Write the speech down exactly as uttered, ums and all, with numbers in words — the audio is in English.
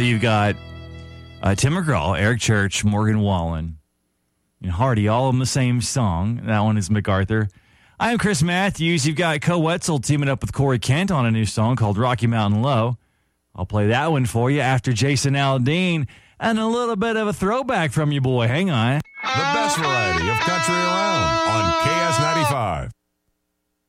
you've got uh, Tim McGraw, Eric Church, Morgan Wallen, and Hardy, all of them the same song. That one is MacArthur. I'm Chris Matthews. You've got Co Wetzel teaming up with Corey Kent on a new song called Rocky Mountain Low. I'll play that one for you after Jason Aldean and a little bit of a throwback from your boy. Hang on. The best variety of country around on K S ninety-five.